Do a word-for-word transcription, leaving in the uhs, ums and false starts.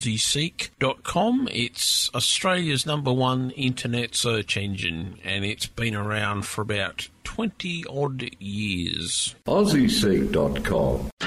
aussie seek dot com. It's Australia's number one internet search engine, and it's been around for about twenty odd years. aussie seek dot com.